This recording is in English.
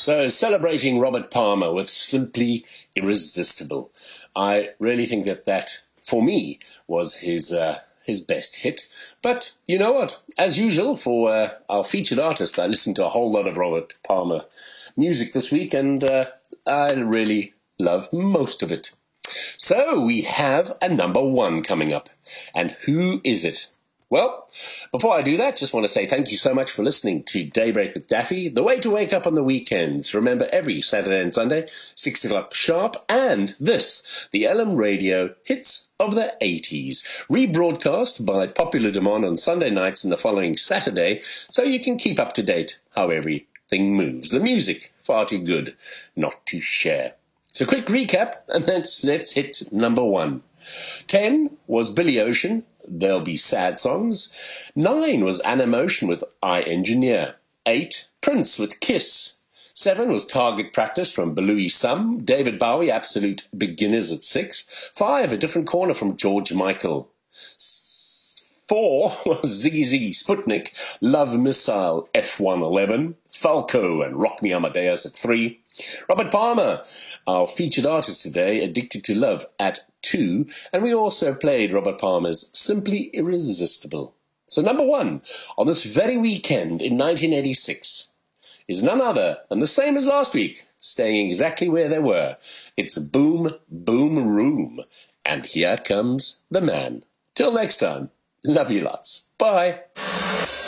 So, celebrating Robert Palmer with Simply Irresistible. I really think that, for me, was his best hit. But you know what? As usual, for our featured artist, I listened to a whole lot of Robert Palmer music this week, and I really love most of it. So, we have a number one coming up. And who is it? Well, before I do that, just want to say thank you so much for listening to Daybreak with Daffy, the way to wake up on the weekends. Remember, every Saturday and Sunday, 6 o'clock sharp, and this, the LM Radio Hits of the 80s, rebroadcast by popular demand on Sunday nights and the following Saturday, so you can keep up to date how everything moves. The music, far too good not to share. So quick recap, and let's hit number one. 10 was Billy Ocean, There'll Be Sad Songs. 9 was Animotion with I Engineer. 8, Prince with Kiss. 7 was Target Practice from Belouis Sum. David Bowie, Absolute Beginners at 6. 5, A Different Corner from George Michael. 4 was Ziggy Ziggy Sputnik, Love Missile F-111. Falco and Rock Me Amadeus at 3. Robert Palmer, our featured artist today, Addicted to Love at 2, and we also played Robert Palmer's Simply Irresistible. So number one on this very weekend in 1986 is none other than the same as last week, staying exactly where they were. It's Boom Boom Room, and here comes the man. Till next time, love you lots. Bye.